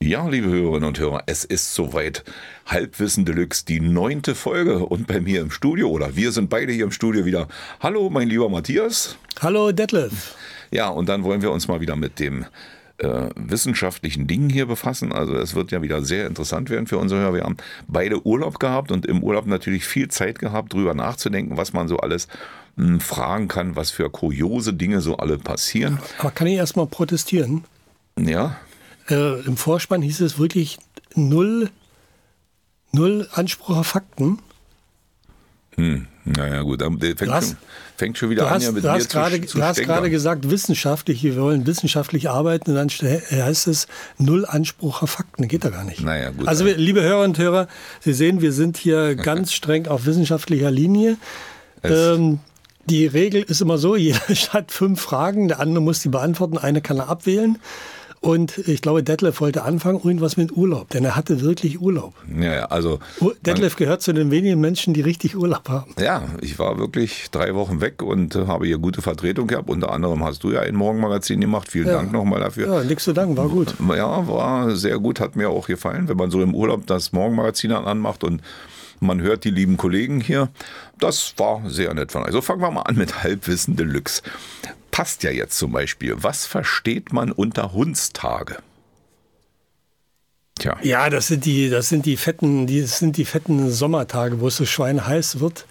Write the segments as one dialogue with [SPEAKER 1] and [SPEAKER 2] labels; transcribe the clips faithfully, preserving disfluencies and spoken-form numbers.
[SPEAKER 1] Ja, liebe Hörerinnen und Hörer, es ist soweit. Halbwissen Deluxe, die neunte Folge und bei mir im Studio, oder wir sind beide hier im Studio wieder. Hallo, mein lieber Matthias.
[SPEAKER 2] Hallo, Detlef.
[SPEAKER 1] Ja, und dann wollen wir uns mal wieder mit dem äh, wissenschaftlichen Dingen hier befassen. Also es wird ja wieder sehr interessant werden für unsere Hörer. Wir haben beide Urlaub gehabt und im Urlaub natürlich viel Zeit gehabt, drüber nachzudenken, was man so alles mh, fragen kann, was für kuriose Dinge so alle passieren.
[SPEAKER 2] Aber kann ich erstmal protestieren?
[SPEAKER 1] Ja.
[SPEAKER 2] Äh, Im Vorspann hieß es wirklich null, null Anspruch auf Fakten.
[SPEAKER 1] Hm, naja gut, dann fängt,
[SPEAKER 2] hast,
[SPEAKER 1] schon, fängt schon wieder
[SPEAKER 2] du
[SPEAKER 1] an,
[SPEAKER 2] hast,
[SPEAKER 1] ja mit
[SPEAKER 2] du
[SPEAKER 1] mir
[SPEAKER 2] hast
[SPEAKER 1] zu,
[SPEAKER 2] grade,
[SPEAKER 1] zu
[SPEAKER 2] Du hast
[SPEAKER 1] stänkern.
[SPEAKER 2] gerade gesagt, wissenschaftlich, wir wollen wissenschaftlich arbeiten und dann heißt es null Anspruch auf Fakten. Geht da gar nicht.
[SPEAKER 1] Naja, gut,
[SPEAKER 2] also wir, liebe Hörer und Hörer, Sie sehen, wir sind hier ganz streng auf wissenschaftlicher Linie. Ähm, die Regel ist immer so, jeder hat fünf Fragen, der andere muss die beantworten, eine kann er abwählen. Und ich glaube, Detlef wollte anfangen, irgendwas mit Urlaub, denn er hatte wirklich Urlaub.
[SPEAKER 1] Ja, ja, also
[SPEAKER 2] Detlef gehört zu den wenigen Menschen, die richtig Urlaub haben.
[SPEAKER 1] Ja, ich war wirklich drei Wochen weg und äh, habe hier gute Vertretung gehabt. Unter anderem hast du ja ein Morgenmagazin gemacht. Vielen
[SPEAKER 2] Ja.
[SPEAKER 1] Dank nochmal dafür.
[SPEAKER 2] Ja, nichts zu danken, war gut.
[SPEAKER 1] Ja, war sehr gut, hat mir auch gefallen, wenn man so im Urlaub das Morgenmagazin dann anmacht und man hört die lieben Kollegen hier. Das war sehr nett von euch. Also fangen wir mal an mit Halbwissen Deluxe. Passt ja jetzt zum Beispiel. Was versteht man unter Hundstage? Tja.
[SPEAKER 2] Ja, das sind die, das sind die fetten, die, das sind die fetten Sommertage, wo es so schweineheiß wird.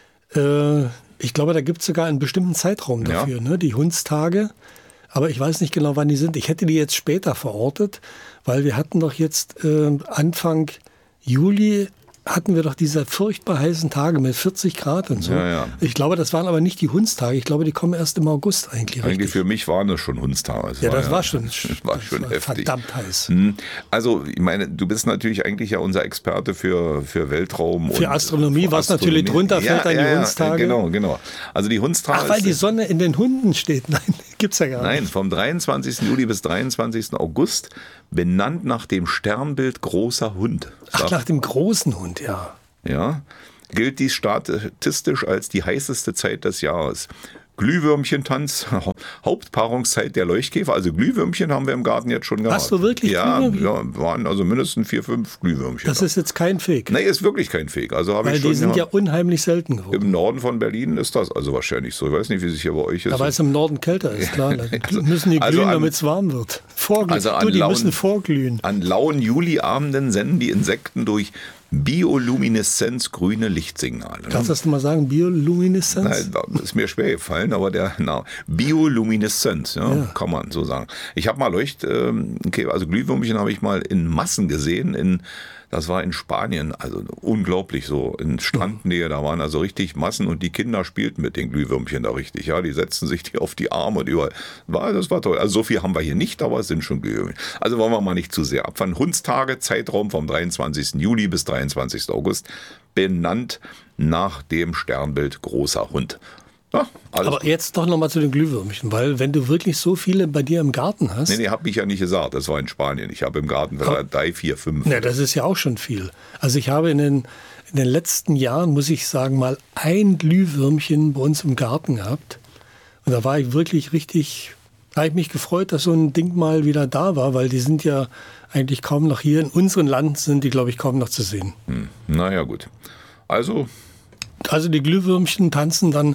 [SPEAKER 2] Äh, ich glaube, da gibt es sogar einen bestimmten Zeitraum dafür,
[SPEAKER 1] Ja.
[SPEAKER 2] ne? Die Hundstage. Aber ich weiß nicht genau, wann die sind. Ich hätte die jetzt später verortet, weil wir hatten doch jetzt äh, Anfang Juli hatten wir doch diese furchtbar heißen Tage mit vierzig Grad und so.
[SPEAKER 1] Ja, ja.
[SPEAKER 2] Ich glaube, das waren aber nicht die Hundstage. Ich glaube, die kommen erst im August eigentlich.
[SPEAKER 1] Eigentlich
[SPEAKER 2] richtig.
[SPEAKER 1] für mich waren das schon Hundstage. Das
[SPEAKER 2] Ja,
[SPEAKER 1] war
[SPEAKER 2] das war schon,
[SPEAKER 1] war
[SPEAKER 2] das
[SPEAKER 1] schon
[SPEAKER 2] war
[SPEAKER 1] heftig.
[SPEAKER 2] verdammt heiß.
[SPEAKER 1] Hm. Also, ich meine, du bist natürlich eigentlich ja unser Experte für, für Weltraum.
[SPEAKER 2] Für
[SPEAKER 1] und
[SPEAKER 2] Astronomie,
[SPEAKER 1] für
[SPEAKER 2] was natürlich drunter fällt an die
[SPEAKER 1] ja,
[SPEAKER 2] Hundstage.
[SPEAKER 1] Genau, genau. Also die Hundstage.
[SPEAKER 2] Ach, weil
[SPEAKER 1] ist-
[SPEAKER 2] die Sonne in den Hunden steht. Nein, gibt's ja gar
[SPEAKER 1] Nein,
[SPEAKER 2] nicht.
[SPEAKER 1] vom dreiundzwanzigsten Juli bis dreiundzwanzigsten August, benannt nach dem Sternbild großer Hund.
[SPEAKER 2] Ach, nach dem großen Hund, ja.
[SPEAKER 1] Ja, gilt dies statistisch als die heißeste Zeit des Jahres. Glühwürmchentanz, Hauptpaarungszeit der Leuchtkäfer. Also Glühwürmchen haben wir im Garten jetzt schon gehabt.
[SPEAKER 2] Hast du wirklich
[SPEAKER 1] ja,
[SPEAKER 2] Glühwürmchen?
[SPEAKER 1] ja, waren also mindestens vier, fünf Glühwürmchen.
[SPEAKER 2] Das ist jetzt kein Fake.
[SPEAKER 1] Nee, ist wirklich kein Fake. Also habe
[SPEAKER 2] weil
[SPEAKER 1] ich schon
[SPEAKER 2] die sind ja
[SPEAKER 1] gehabt.
[SPEAKER 2] unheimlich selten geworden.
[SPEAKER 1] Im Norden von Berlin ist das also wahrscheinlich so. Ich weiß nicht, wie sich hier bei euch ist.
[SPEAKER 2] Ja, weil es im Norden kälter ist, klar. Da müssen die
[SPEAKER 1] Also
[SPEAKER 2] glühen,
[SPEAKER 1] an-
[SPEAKER 2] damit es warm wird. Vorglühen.
[SPEAKER 1] Also an
[SPEAKER 2] du, die
[SPEAKER 1] lauen-
[SPEAKER 2] müssen vorglühen.
[SPEAKER 1] An lauen Juliabenden senden die Insekten durch Biolumineszenz grüne Lichtsignale.
[SPEAKER 2] Kannst du das nochmal sagen? Biolumineszenz?
[SPEAKER 1] Nein, ist mir schwer gefallen, aber der na, Biolumineszenz, ja,
[SPEAKER 2] Ja.
[SPEAKER 1] kann man so sagen. Ich habe mal Leucht, ähm, okay, also Glühwürmchen habe ich mal in Massen gesehen, in, das war in Spanien, also unglaublich so, in Strandnähe, da waren also richtig Massen und die Kinder spielten mit den Glühwürmchen da richtig, ja, die setzten sich die auf die Arme und überall, war, das war toll. Also so viel haben wir hier nicht, aber es sind schon Glühwürmchen. Also wollen wir mal nicht zu sehr abfahren. Hundstage, Zeitraum vom dreiundzwanzigsten Juli bis dreiundzwanzigsten August, benannt nach dem Sternbild großer Hund. Ja, alles
[SPEAKER 2] Aber
[SPEAKER 1] gut.
[SPEAKER 2] jetzt doch nochmal zu den Glühwürmchen, weil wenn du wirklich so viele bei dir im Garten hast,
[SPEAKER 1] Nee, nee, hab ich ja nicht gesagt. Das war in Spanien. Ich habe im Garten vielleicht drei, vier, fünf.
[SPEAKER 2] na, das ist ja auch schon viel. Also ich habe in den, in den letzten Jahren, muss ich sagen, mal ein Glühwürmchen bei uns im Garten gehabt. Und da war ich wirklich richtig, da habe ich mich gefreut, dass so ein Ding mal wieder da war, weil die sind ja eigentlich kaum noch hier. In unserem Land sind die, glaube ich, kaum noch zu sehen.
[SPEAKER 1] Hm. Naja, gut. Also,
[SPEAKER 2] Also die Glühwürmchen tanzen dann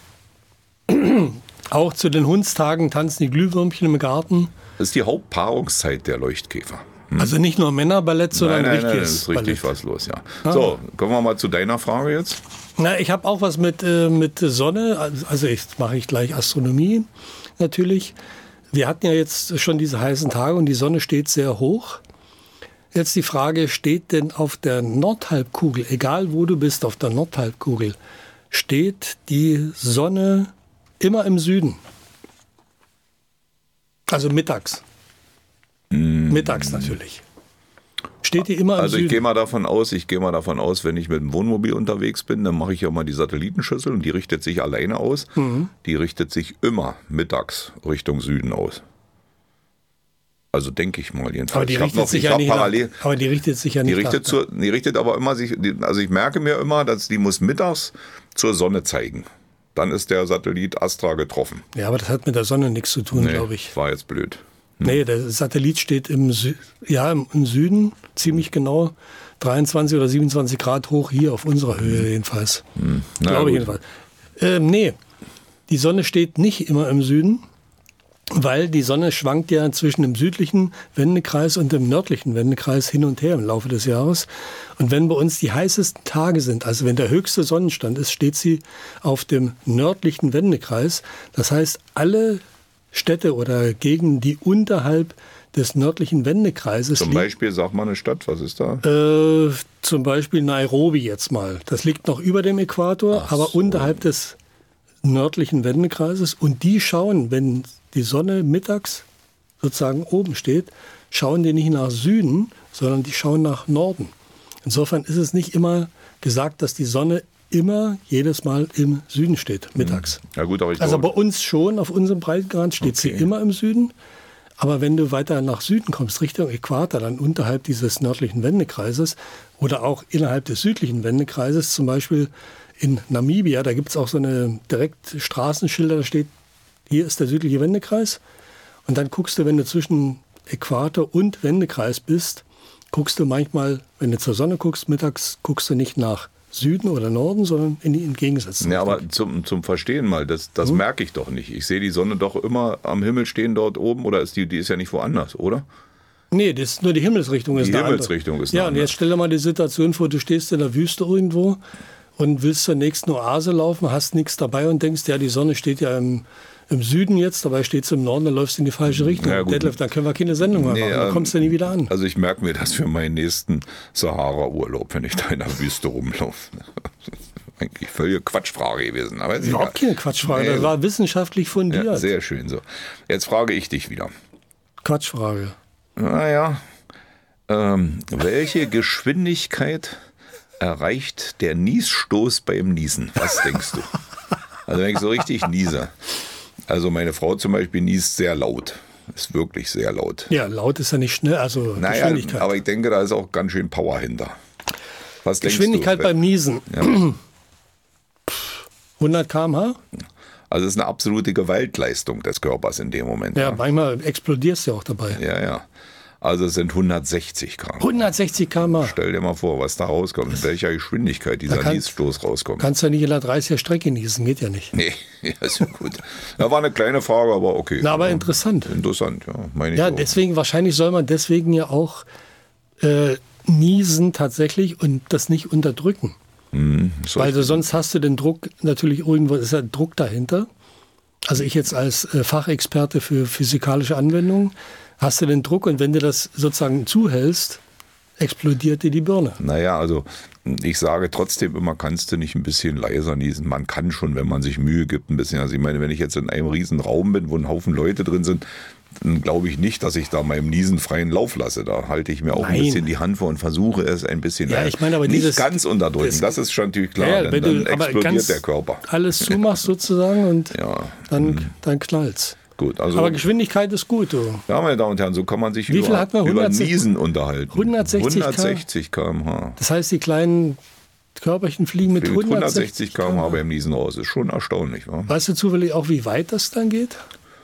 [SPEAKER 2] auch zu den Hundstagen, tanzen die Glühwürmchen im Garten.
[SPEAKER 1] das ist die Hauptpaarungszeit der Leuchtkäfer.
[SPEAKER 2] Also nicht nur Männerballett, sondern
[SPEAKER 1] nein, nein, nein,
[SPEAKER 2] richtiges
[SPEAKER 1] ist richtig
[SPEAKER 2] Ballett.
[SPEAKER 1] was los, ja. So, kommen wir mal zu deiner Frage jetzt.
[SPEAKER 2] Na, ich habe auch was mit, äh, mit Sonne. Also jetzt mache ich gleich Astronomie natürlich. Wir hatten ja jetzt schon diese heißen Tage und die Sonne steht sehr hoch. Jetzt die Frage, steht denn auf der Nordhalbkugel, egal wo du bist auf der Nordhalbkugel, steht die Sonne immer im Süden? Also mittags.
[SPEAKER 1] Mm.
[SPEAKER 2] Mittags natürlich. Steht die immer im
[SPEAKER 1] Also ich
[SPEAKER 2] Süden?
[SPEAKER 1] gehe mal davon aus, ich gehe mal davon aus, wenn ich mit dem Wohnmobil unterwegs bin, dann mache ich ja mal die Satellitenschüssel und die richtet sich alleine aus.
[SPEAKER 2] Mhm.
[SPEAKER 1] Die richtet sich immer mittags Richtung Süden aus. Also denke ich mal jedenfalls.
[SPEAKER 2] aber die
[SPEAKER 1] ich hab
[SPEAKER 2] richtet
[SPEAKER 1] noch,
[SPEAKER 2] sich
[SPEAKER 1] ich
[SPEAKER 2] ja
[SPEAKER 1] hab
[SPEAKER 2] nicht
[SPEAKER 1] parallel,
[SPEAKER 2] nach, aber die richtet sich ja
[SPEAKER 1] Die
[SPEAKER 2] nicht
[SPEAKER 1] richtet,
[SPEAKER 2] nach,
[SPEAKER 1] zur, die richtet aber immer sich, die, also ich merke mir immer, dass die muss mittags zur Sonne zeigen. Dann ist der Satellit Astra getroffen.
[SPEAKER 2] Ja, aber das hat mit der Sonne nichts zu tun,
[SPEAKER 1] Nee,
[SPEAKER 2] glaube ich.
[SPEAKER 1] war jetzt blöd.
[SPEAKER 2] Nee, der Satellit steht im, Sü- ja, im, im Süden, ziemlich genau, dreiundzwanzig oder siebenundzwanzig Grad hoch, hier auf unserer Höhe jedenfalls.
[SPEAKER 1] Hm. Na,
[SPEAKER 2] Glaube ich
[SPEAKER 1] gut.
[SPEAKER 2] jedenfalls. Ähm, nee, die Sonne steht nicht immer im Süden, weil die Sonne schwankt ja zwischen dem südlichen Wendekreis und dem nördlichen Wendekreis hin und her im Laufe des Jahres. Und wenn bei uns die heißesten Tage sind, also wenn der höchste Sonnenstand ist, steht sie auf dem nördlichen Wendekreis. Das heißt, alle Städte oder Gegenden, die unterhalb des nördlichen Wendekreises
[SPEAKER 1] Zum
[SPEAKER 2] liegen,
[SPEAKER 1] Beispiel, sag mal eine Stadt, was ist da?
[SPEAKER 2] äh, zum Beispiel Nairobi jetzt mal. Das liegt noch über dem Äquator,
[SPEAKER 1] Ach
[SPEAKER 2] aber
[SPEAKER 1] so.
[SPEAKER 2] unterhalb des nördlichen Wendekreises. Und die schauen, wenn die Sonne mittags sozusagen oben steht, schauen die nicht nach Süden, sondern die schauen nach Norden. Insofern ist es nicht immer gesagt, dass die Sonne immer jedes Mal im Süden steht, mittags.
[SPEAKER 1] Ja gut, aber ich
[SPEAKER 2] Also bei
[SPEAKER 1] glaube,
[SPEAKER 2] uns schon, auf unserem Breitengrad steht sie
[SPEAKER 1] Okay.
[SPEAKER 2] immer im Süden. Aber wenn du weiter nach Süden kommst, Richtung Äquator, dann unterhalb dieses nördlichen Wendekreises oder auch innerhalb des südlichen Wendekreises, zum Beispiel in Namibia, da gibt es auch so eine direkt Straßenschilder, da steht, hier ist der südliche Wendekreis. Und dann guckst du, wenn du zwischen Äquator und Wendekreis bist, guckst du manchmal, wenn du zur Sonne guckst, mittags guckst du nicht nach Süden oder Norden, sondern in die entgegengesetzte
[SPEAKER 1] ja,
[SPEAKER 2] Richtung.
[SPEAKER 1] aber zum, zum Verstehen mal, das,
[SPEAKER 2] Hm?
[SPEAKER 1] das merke ich doch nicht. Ich sehe die Sonne doch immer am Himmel stehen dort oben, oder ist die, die ist ja nicht woanders, oder?
[SPEAKER 2] Nee, das ist nur die Himmelsrichtung. Ist
[SPEAKER 1] Die
[SPEAKER 2] eine andere.
[SPEAKER 1] Himmelsrichtung ist eine
[SPEAKER 2] Ja, und
[SPEAKER 1] andere.
[SPEAKER 2] jetzt stell dir mal die Situation vor, du stehst in der Wüste irgendwo und willst zur nächsten Oase laufen, hast nichts dabei und denkst, ja, die Sonne steht ja im, im Süden jetzt, dabei steht sie im Norden, dann läufst du in die falsche Richtung.
[SPEAKER 1] Ja, gut.
[SPEAKER 2] Detlef, dann können wir keine Sendung mehr
[SPEAKER 1] Nee,
[SPEAKER 2] machen, dann
[SPEAKER 1] ähm,
[SPEAKER 2] kommst du nie wieder an.
[SPEAKER 1] Also ich merke mir das für meinen nächsten Sahara-Urlaub, wenn ich da in der Wüste rumlaufe. Eigentlich völlige Quatschfrage gewesen. Aber ist
[SPEAKER 2] Überhaupt
[SPEAKER 1] egal.
[SPEAKER 2] keine Quatschfrage,
[SPEAKER 1] Nee,
[SPEAKER 2] das war wissenschaftlich fundiert.
[SPEAKER 1] Ja, sehr schön so. Jetzt frage ich dich wieder.
[SPEAKER 2] Quatschfrage.
[SPEAKER 1] Naja, ähm, welche Geschwindigkeit erreicht der Niesstoß beim Niesen? Was denkst du? Also wenn ich so richtig niese. Also meine Frau zum Beispiel niest sehr laut. Ist wirklich sehr laut.
[SPEAKER 2] Ja, laut ist ja nicht schnell, also
[SPEAKER 1] Naja,
[SPEAKER 2] Geschwindigkeit.
[SPEAKER 1] aber ich denke, da ist auch ganz schön Power hinter. Was denkst
[SPEAKER 2] Geschwindigkeit
[SPEAKER 1] du?
[SPEAKER 2] beim Niesen.
[SPEAKER 1] Ja.
[SPEAKER 2] hundert Kilometer pro Stunde?
[SPEAKER 1] Also es ist eine absolute Gewaltleistung des Körpers in dem Moment.
[SPEAKER 2] Ja, manchmal explodierst du ja auch dabei.
[SPEAKER 1] ja. ja. Also es sind hundertsechzig Gramm.
[SPEAKER 2] hundertsechzig Kilometer pro Stunde.
[SPEAKER 1] Stell dir mal vor, was da rauskommt, mit welcher Geschwindigkeit dieser
[SPEAKER 2] kann-
[SPEAKER 1] Niesstoß rauskommt.
[SPEAKER 2] Kannst ja nicht in der dreißiger Strecke niesen, geht ja nicht.
[SPEAKER 1] Nee, ja, ist ja gut. Da war eine kleine Frage, aber okay.
[SPEAKER 2] Na, aber
[SPEAKER 1] Ja,
[SPEAKER 2] interessant.
[SPEAKER 1] Interessant, ja, meine ich
[SPEAKER 2] Ja,
[SPEAKER 1] auch.
[SPEAKER 2] deswegen, wahrscheinlich soll man deswegen ja auch äh, niesen tatsächlich und das nicht unterdrücken.
[SPEAKER 1] So,
[SPEAKER 2] Weil du, sonst hast du den Druck, natürlich irgendwo ist ja Druck dahinter. Also ich jetzt als äh, Fachexperte für physikalische Anwendungen, hast du den Druck und wenn du das sozusagen zuhältst, explodiert dir die Birne.
[SPEAKER 1] Naja, also ich sage trotzdem immer, kannst du nicht ein bisschen leiser niesen? Man kann schon, wenn man sich Mühe gibt, ein bisschen. Also ich meine, wenn ich jetzt in einem riesen Raum bin, wo ein Haufen Leute drin sind, dann glaube ich nicht, dass ich da meinem Niesen freien Lauf lasse. Da halte ich mir auch
[SPEAKER 2] Nein.
[SPEAKER 1] ein bisschen die Hand vor und versuche es ein bisschen
[SPEAKER 2] Ja,
[SPEAKER 1] naja,
[SPEAKER 2] ich meine, aber
[SPEAKER 1] nicht
[SPEAKER 2] dieses-
[SPEAKER 1] ganz unterdrücken.
[SPEAKER 2] das-
[SPEAKER 1] Das ist schon natürlich klar,
[SPEAKER 2] Ja,
[SPEAKER 1] denn
[SPEAKER 2] wenn
[SPEAKER 1] dann
[SPEAKER 2] du aber
[SPEAKER 1] explodiert
[SPEAKER 2] ganz
[SPEAKER 1] der Körper.
[SPEAKER 2] alles zumachst sozusagen und
[SPEAKER 1] Ja,
[SPEAKER 2] dann, dann knallt's.
[SPEAKER 1] gut. Also,
[SPEAKER 2] Aber Geschwindigkeit ist gut, du.
[SPEAKER 1] ja, meine Damen und Herren, so kann man sich
[SPEAKER 2] Wie viel
[SPEAKER 1] über,
[SPEAKER 2] hat man?
[SPEAKER 1] über
[SPEAKER 2] hundertsechzig
[SPEAKER 1] Niesen unterhalten.
[SPEAKER 2] hundertsechzig
[SPEAKER 1] hundertsechzig Kilometer pro Stunde.
[SPEAKER 2] Das heißt, die kleinen Körperchen fliegen mit
[SPEAKER 1] Mit
[SPEAKER 2] hundertsechzig
[SPEAKER 1] hundertsechzig Kilometer pro Stunde beim Niesen raus. Ist schon erstaunlich, wa?
[SPEAKER 2] Weißt du zufällig auch, wie weit das dann geht?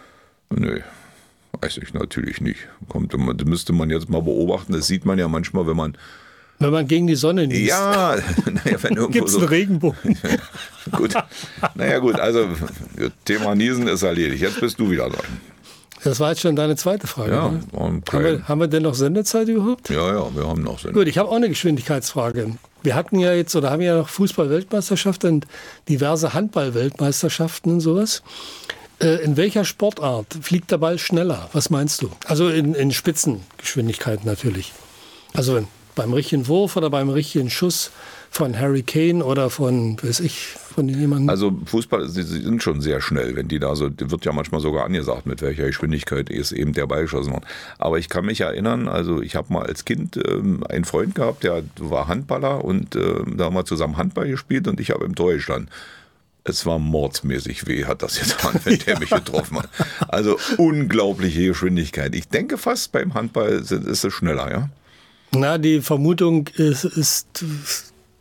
[SPEAKER 1] Nö, weiß ich natürlich nicht. Kommt, immer- das müsste man jetzt mal beobachten. Das sieht man ja manchmal, wenn man.
[SPEAKER 2] Wenn man gegen die Sonne niest.
[SPEAKER 1] Ja, naja, wenn irgendwo
[SPEAKER 2] Gibt es
[SPEAKER 1] so.
[SPEAKER 2] einen Regenbogen?
[SPEAKER 1] Gut. Naja, gut, also Thema Niesen ist erledigt. Jetzt bist du wieder dran.
[SPEAKER 2] Das war jetzt schon deine zweite Frage.
[SPEAKER 1] Ja,
[SPEAKER 2] ne?
[SPEAKER 1] war ein
[SPEAKER 2] haben,
[SPEAKER 1] klein-
[SPEAKER 2] wir, haben wir denn noch Sendezeit überhaupt?
[SPEAKER 1] ja, ja, wir haben noch Sinn.
[SPEAKER 2] Gut, ich habe auch eine Geschwindigkeitsfrage. Wir hatten ja jetzt oder haben ja noch Fußball-Weltmeisterschaft und diverse Handball-Weltmeisterschaften und sowas. Äh, in welcher Sportart fliegt der Ball schneller? Was meinst du? Also in, in Spitzengeschwindigkeit natürlich. Also beim richtigen Wurf oder beim richtigen Schuss von Harry Kane oder von, weiß ich, von jemandem.
[SPEAKER 1] Also Fußball, sie sie sind schon sehr schnell, wenn die da so, wird ja manchmal sogar angesagt, mit welcher Geschwindigkeit ist eben der Ball geschossen worden. Aber ich kann mich erinnern, also ich habe mal als Kind ähm, einen Freund gehabt, der war Handballer und ähm, da haben wir zusammen Handball gespielt und ich habe im Tor gestanden. Es war mordsmäßig weh, hat das getan, wenn der mich getroffen hat. Also unglaubliche Geschwindigkeit. Ich denke fast beim Handball ist, ist es schneller, ja?
[SPEAKER 2] Na, die Vermutung ist, ist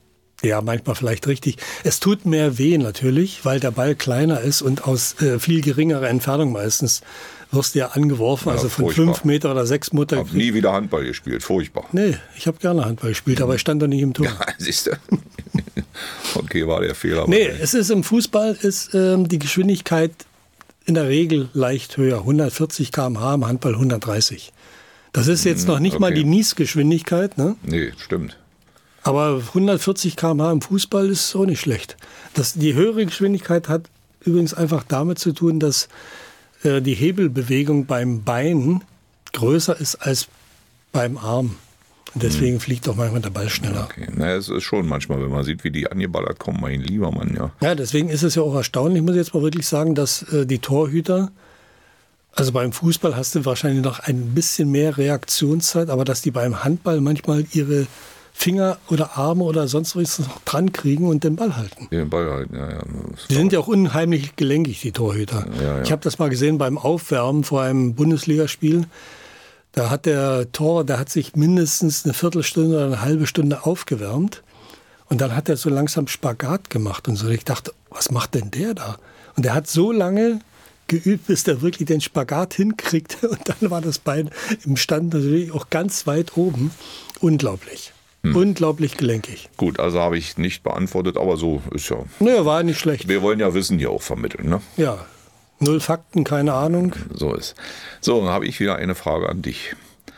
[SPEAKER 2] Ja, manchmal vielleicht richtig. Es tut mehr weh natürlich, weil der Ball kleiner ist und aus äh, viel geringerer Entfernung meistens wirst du ja angeworfen,
[SPEAKER 1] Ja,
[SPEAKER 2] also von
[SPEAKER 1] furchtbar.
[SPEAKER 2] fünf Meter oder sechs Meter.
[SPEAKER 1] Ich habe nie wieder Handball gespielt, furchtbar.
[SPEAKER 2] Nee, ich habe gerne Handball gespielt, aber ich stand doch nicht im Tor.
[SPEAKER 1] Ja, siehst du. Okay, war der Fehler.
[SPEAKER 2] Nee, es ist im Fußball ist ähm, die Geschwindigkeit in der Regel leicht höher. hundertvierzig Kilometer pro Stunde, im Handball hundertdreißig. Das ist jetzt noch nicht
[SPEAKER 1] okay.
[SPEAKER 2] mal die Niesgeschwindigkeit, ne?
[SPEAKER 1] Nee, stimmt.
[SPEAKER 2] Aber hundertvierzig Kilometer pro Stunde im Fußball ist auch nicht schlecht. Das, die höhere Geschwindigkeit hat übrigens einfach damit zu tun, dass äh, die Hebelbewegung beim Bein größer ist als beim Arm. Und deswegen hm. fliegt auch manchmal der Ball schneller.
[SPEAKER 1] Okay. Naja, es ist schon manchmal, wenn man sieht, wie die angeballert kommen, mein lieber Mann, ja.
[SPEAKER 2] Ja, deswegen ist es ja auch erstaunlich, muss ich jetzt mal wirklich sagen, dass äh, die Torhüter, also beim Fußball hast du wahrscheinlich noch ein bisschen mehr Reaktionszeit, aber dass die beim Handball manchmal ihre Finger oder Arme oder sonst was noch dran kriegen und den Ball halten.
[SPEAKER 1] Den Ball halten, ja, ja.
[SPEAKER 2] Die sind ja auch unheimlich gelenkig, die Torhüter.
[SPEAKER 1] Ja, ja.
[SPEAKER 2] Ich habe das mal gesehen beim Aufwärmen vor einem Bundesligaspiel. Da hat der Torwart, der hat sich mindestens eine Viertelstunde oder eine halbe Stunde aufgewärmt. Und dann hat er so langsam Spagat gemacht und so. Ich dachte, was macht denn der da? Und der hat so lange geübt, bis der wirklich den Spagat hinkriegt. Und dann war das Bein im Stand natürlich auch ganz weit oben. Unglaublich. Hm. Unglaublich gelenkig.
[SPEAKER 1] Gut, also habe ich nicht beantwortet, aber so ist ja.
[SPEAKER 2] Naja, war nicht schlecht.
[SPEAKER 1] Wir wollen ja Wissen hier auch vermitteln, ne?
[SPEAKER 2] Ja. Null Fakten, keine Ahnung.
[SPEAKER 1] So ist. So, dann habe ich wieder eine Frage an dich.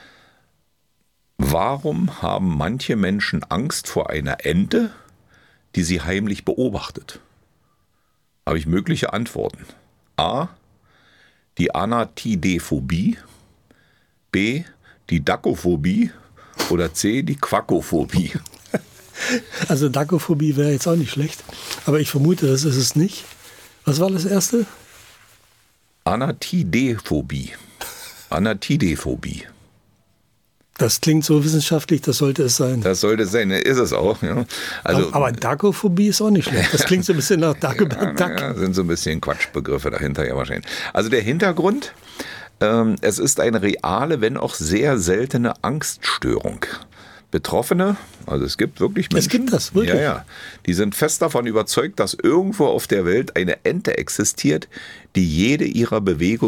[SPEAKER 1] Warum haben manche Menschen Angst vor einer Ente, die sie heimlich beobachtet? Habe ich mögliche Antworten. A. Die Anatidephobie. B. Die Dakophobie. Oder C. Die Quakophobie.
[SPEAKER 2] Also Dakophobie wäre jetzt auch nicht schlecht. Aber ich vermute, das ist es nicht. Was war das erste?
[SPEAKER 1] Anatidephobie. Anatidephobie.
[SPEAKER 2] Das klingt so wissenschaftlich, das sollte es sein.
[SPEAKER 1] Das sollte es sein, ist es auch. Ja. Also,
[SPEAKER 2] aber, aber Dakophobie ist auch nicht schlecht. Das klingt so ein bisschen nach Dagobert Duck.
[SPEAKER 1] Ja, sind so ein bisschen Quatschbegriffe dahinter, ja wahrscheinlich. Also der Hintergrund, ähm, es ist eine reale, wenn auch sehr seltene Angststörung. Betroffene, also es gibt wirklich Menschen,
[SPEAKER 2] es gibt das, wirklich.
[SPEAKER 1] Ja, ja, die sind fest davon überzeugt, dass irgendwo auf der Welt eine Ente existiert, die jede ihrer Bewegungen